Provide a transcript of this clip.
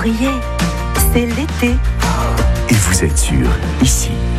février, c'est l'été. Et vous êtes sûr, ici.